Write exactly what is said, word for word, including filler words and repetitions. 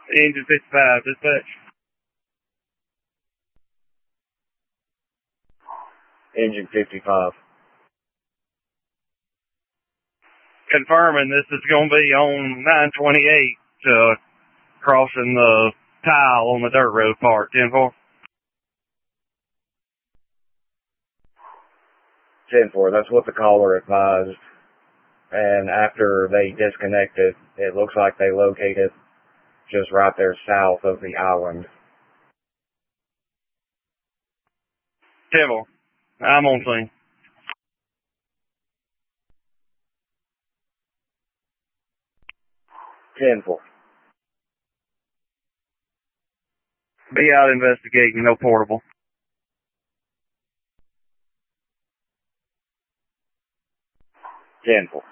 Engine fifty-five, dispatch. Engine fifty-five. Confirming this is going to be on nine twenty-eight, uh, crossing the tile on the dirt road part, ten four. ten four, that's what the caller advised. And after they disconnected, it looks like they located just right there south of the island. ten four, I'm on scene. ten four. Be out investigating, no portable. ten four.